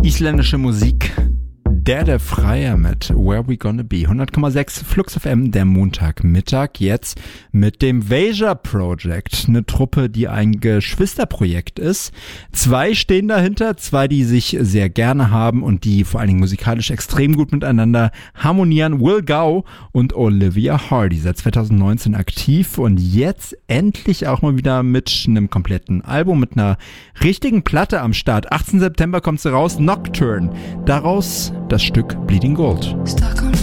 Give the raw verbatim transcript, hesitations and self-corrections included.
Isländische Musik. Der der Freier mit Where We Gonna Be. hundert Komma sechs Flux F M, der Montagmittag. Jetzt mit dem Veja Project. Eine Truppe, die ein Geschwisterprojekt ist. Zwei stehen dahinter. Zwei, die sich sehr gerne haben und die vor allen Dingen musikalisch extrem gut miteinander harmonieren. Will Gow und Olivia Hardy. Seit zwanzig neunzehn aktiv und jetzt endlich auch mal wieder mit einem kompletten Album, mit einer richtigen Platte am Start. achtzehnten September kommt sie raus. Nocturne. Daraus das Stück Bleeding Gold. Stuck on